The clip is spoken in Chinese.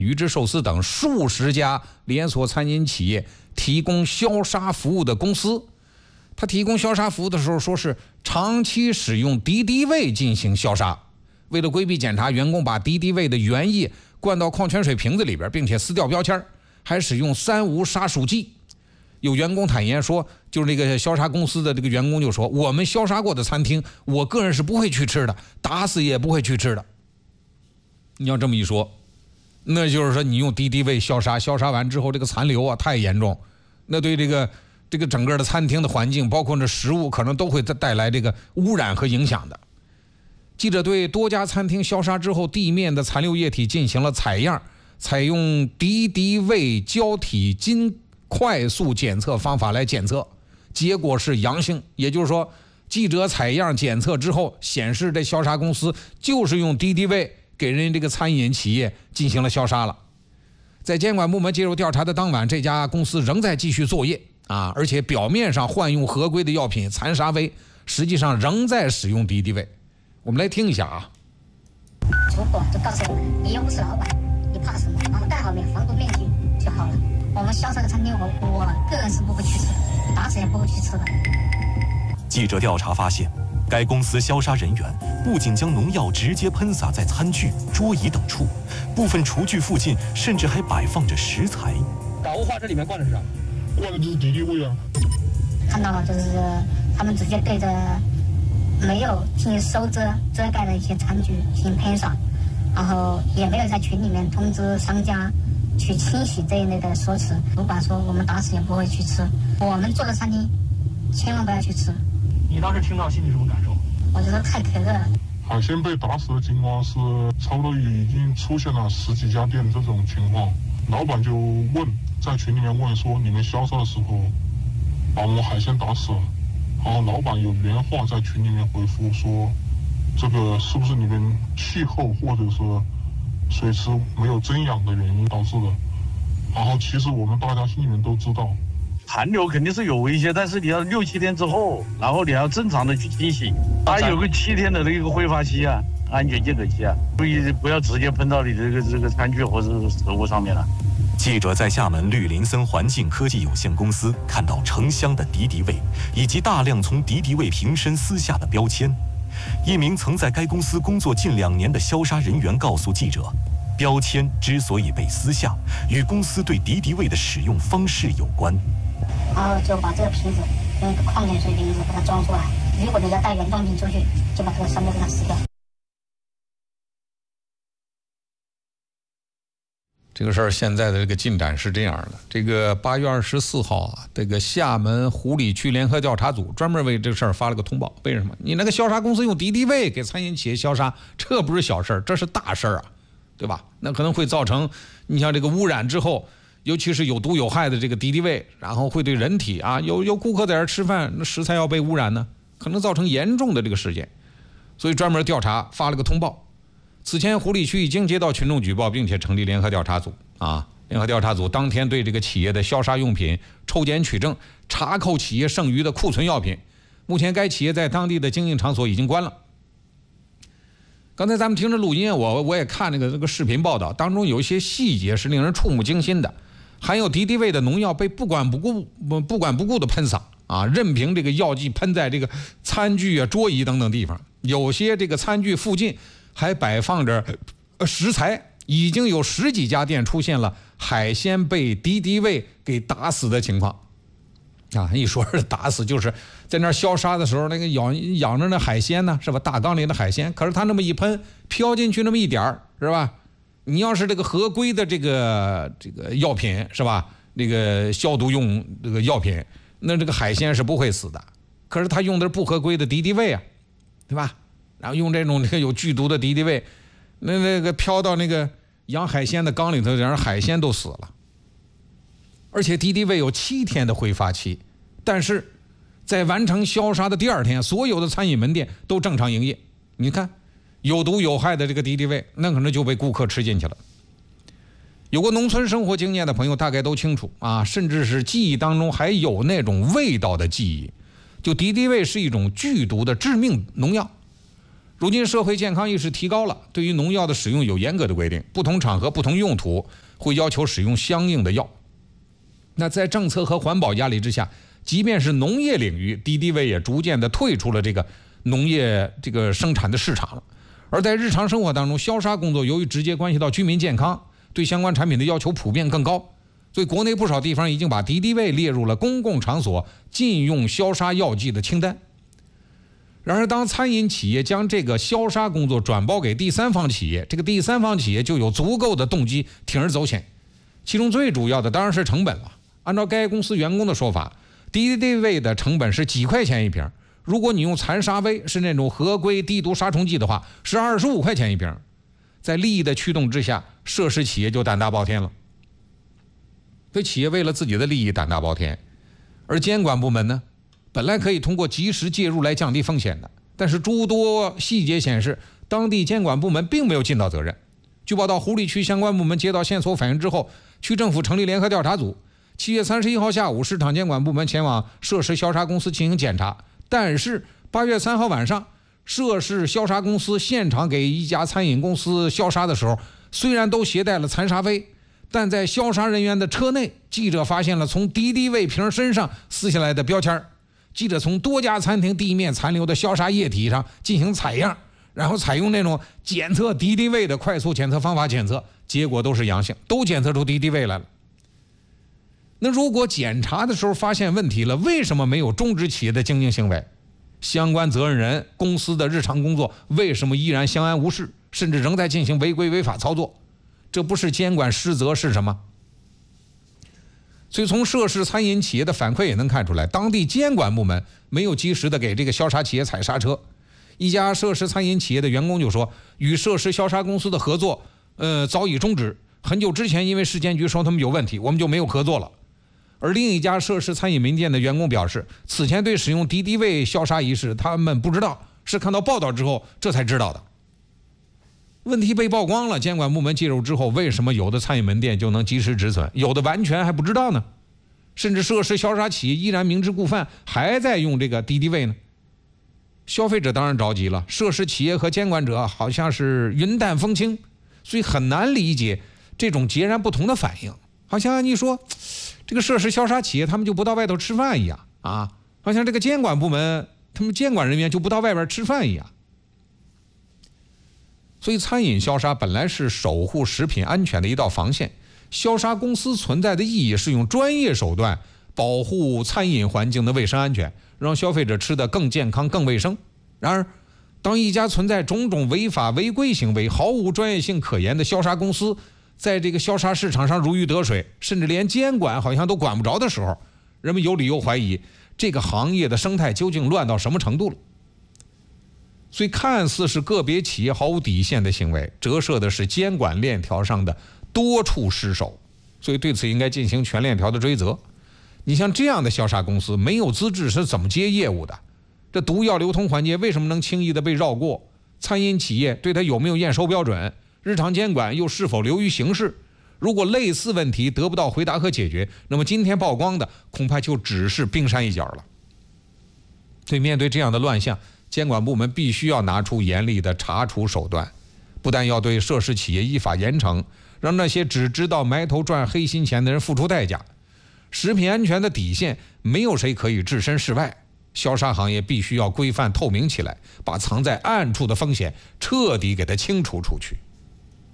宇之寿司等数十家连锁餐饮企业提供消杀服务的公司。他提供消杀服务的时候说是长期使用敌敌畏进行消杀，为了规避检查，员工把敌敌畏的原液灌到矿泉水瓶子里边，并且撕掉标签，还使用3无杀鼠剂。有员工坦言说，就是那个消杀公司的这个员工就说，我们消杀过的餐厅，我个人是不会去吃的，打死也不会去吃的。你要这么一说，那就是说你用敌敌畏消杀，消杀完之后这个残留啊太严重，那对这个整个的餐厅的环境，包括这食物，可能都会带来这个污染和影响的。记者对多家餐厅消杀之后地面的残留液体进行了采样，采用敌敌畏胶体金快速检测方法来检测，结果是阳性。也就是说，记者采样检测之后显示，这消杀公司就是用敌敌畏给人这个餐饮企业进行了消杀了。在监管部门介入调查的当晚，这家公司仍在继续作业啊，而且表面上换用合规的药品残杀威，实际上仍在使用敌敌畏。我们来听一下啊。 出货就告诉我们，你又不是老板，你怕什么？然后戴好防毒面具就好了。我们消杀的餐厅，我个人是不会去吃，打死也不会去吃的。 记者调查发现，该公司消杀人员不仅将农药直接喷洒在餐具、桌椅等处，部分厨具附近甚至还摆放着食材。 打雾化这里面灌的是啥？ 灌的就是敌敌畏啊！ 看到了，就是他们直接对着没有进行收遮盖的一些餐具进行喷洒，然后也没有在群里面通知商家去清洗这一类的说辞。主管说我们打死也不会去吃，我们做的餐厅千万不要去吃。 你当时听到心里什么感受？ 我觉得太可乐了。 海鲜被打死的情况是差不多已经出现了10几家店这种情况，老板就问，在群里面问说，你们消杀的时候把我们海鲜打死了，然后老板有原话在群里面回复说，这个是不是你们气候或者是水池没有增氧的原因导致的？然后其实我们大家心里面都知道， 残留肯定是有危险，但是你要6、7天之后，然后你要正常的去清洗，它有个7天的那个挥发期啊，安全间隔期啊，注意不要直接喷到你这个餐具或者是食物上面了。 记者在厦门绿林森环境科技有限公司看到成箱的敌敌畏，以及大量从敌敌畏瓶身撕下的标签。一名曾在该公司工作近2年的消杀人员告诉记者，标签之所以被撕下，与公司对敌敌畏的使用方式有关。 然后就把这个瓶子用一个矿泉水瓶子把它装出来，如果你要带原装瓶出去，就把这个上面给它撕掉。 这个事儿现在的这个进展是这样的，这个8月24号啊，这个厦门湖里区联合调查组专门为这个事儿发了个通报。为什么？你那个消杀公司用敌敌畏给餐饮企业消杀，这不是小事儿，这是大事儿啊，对吧？那可能会造成你像这个污染之后，尤其是有毒有害的这个敌敌畏，然后会对人体啊，有顾客在这儿吃饭，那食材要被污染呢，可能造成严重的这个事件，所以专门调查发了个通报。此前湖里区已经接到群众举报，并且成立联合调查组啊。联合调查组当天对这个企业的消杀用品抽检取证，查扣企业剩余的库存药品。目前该企业在当地的经营场所已经关了。刚才咱们听着录音，我也看那个视频报道，当中有一些细节是令人触目惊心的。含有敌敌畏的农药被不管不顾的喷洒啊，任凭这个药剂喷在这个餐具啊、桌椅等等地方。有些这个餐具附近还摆放着食材，已经有10几家店出现了海鲜被敌敌畏给打死的情况啊！一说是打死，就是在那儿消杀的时候，那个养着那海鲜呢，是吧？大缸里的海鲜，可是他那么一喷，飘进去那么一点儿，是吧？你要是这个合规的这个药品，是吧？那个消毒用这个药品，那这个海鲜是不会死的。可是他用的是不合规的敌敌畏啊，对吧？然后用这种有剧毒的敌敌畏，那个飘到那个养海鲜的缸里头，让海鲜都死了。而且敌敌畏有7天的挥发期，但是在完成消杀的第2天，所有的餐饮门店都正常营业。你看，有毒有害的这个敌敌畏，那可能就被顾客吃进去了。有过农村生活经验的朋友大概都清楚啊，甚至是记忆当中还有那种味道的记忆。就敌敌畏是一种剧毒的致命农药。 如今社会健康意识提高了，对于农药的使用有严格的规定，不同场合、不同用途会要求使用相应的药。那在政策和环保压力之下，即便是农业领域，敌敌畏也逐渐的退出了这个农业这个生产的市场了。而在日常生活当中，消杀工作由于直接关系到居民健康，对相关产品的要求普遍更高，所以国内不少地方已经把敌敌畏列入了公共场所禁用消杀药剂的清单。然而，当餐饮企业将这个消杀工作转包给第三方企业，这个第三方企业就有足够的动机铤而走险。其中最主要的当然是成本了。按照该公司员工的说法，敌敌畏的成本是几块钱一瓶，如果你用残杀威，是那种合规低毒杀虫剂的话，是25块钱一瓶。在利益的驱动之下，涉事企业就胆大包天了。所以企业为了自己的利益胆大包天，而监管部门呢，本来可以通过及时介入来降低风险的，但是诸多细节显示，当地监管部门并没有尽到责任。据报道，狐狸区相关部门接到线索反映之后，区政府成立联合调查组。7月31号下午，市场监管部门前往涉事消杀公司进行检查，但是8月3号晚上，涉事消杀公司现场给一家餐饮公司消杀的时候，虽然都携带了残杀威，但在消杀人员的车内，记者发现了从敌敌畏瓶身上撕下来的标签。记者从多家餐厅地面残留的消杀液体上进行采样，然后采用那种检测敌敌畏的快速检测方法检测，结果都是阳性，都检测出敌敌畏来了。那如果检查的时候发现问题了，为什么没有终止企业的经营行为？相关责任人公司的日常工作为什么依然相安无事，甚至仍在进行违规违法操作？这不是监管失责是什么？所以从涉事餐饮企业的反馈也能看出来，当地监管部门没有及时的给这个消杀企业踩刹车。一家涉事餐饮企业的员工就说，与涉事消杀公司的合作早已终止，很久之前因为市监局说他们有问题，我们就没有合作了。而另一家涉事餐饮门店的员工表示，此前对使用敌敌畏消杀一事他们不知道，是看到报道之后这才知道的。问题被曝光了，监管部门介入之后，为什么有的餐饮门店就能及时止损，有的完全还不知道呢？甚至涉事消杀企业依然明知故犯，还在用这个敌敌畏呢？消费者当然着急了，涉事企业和监管者好像是云淡风轻，所以很难理解这种截然不同的反应。好像你说这个涉事消杀企业他们就不到外头吃饭一样啊，好像这个监管部门他们监管人员就不到外边吃饭一样。所以餐饮消杀本来是守护食品安全的一道防线，消杀公司存在的意义是用专业手段保护餐饮环境的卫生安全，让消费者吃得更健康更卫生。然而当一家存在种种违法违规行为毫无专业性可言的消杀公司在这个消杀市场上如鱼得水，甚至连监管好像都管不着的时候，人们有理由怀疑这个行业的生态究竟乱到什么程度了。所以看似是个别企业毫无底线的行为，折射的是监管链条上的多处失守，所以对此应该进行全链条的追责。你像这样的消杀公司没有资质是怎么接业务的？这毒药流通环节为什么能轻易的被绕过？餐饮企业对它有没有验收标准？日常监管又是否流于形式？如果类似问题得不到回答和解决，那么今天曝光的恐怕就只是冰山一角了。所以面对这样的乱象，监管部门必须要拿出严厉的查处手段，不但要对涉事企业依法严惩，让那些只知道埋头赚黑心钱的人付出代价。食品安全的底线，没有谁可以置身事外。消杀行业必须要规范透明起来，把藏在暗处的风险彻底给它清除出去。